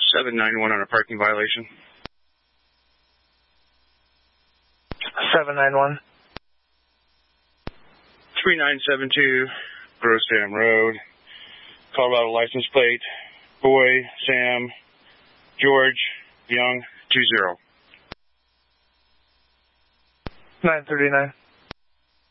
791 on a parking violation. 791. 3972 Gross Dam Road, Colorado license plate, Boy, Sam, George, Young, 20. 939.